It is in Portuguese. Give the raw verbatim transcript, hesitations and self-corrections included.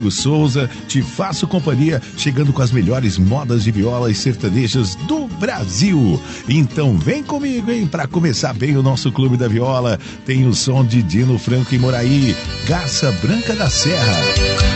Souza, te faço companhia, chegando com as melhores modas de violas sertanejas do Brasil. Então vem comigo, hein, para começar bem o nosso Clube da Viola. Tem o som de Dino Franco e Moraí, Garça Branca da Serra.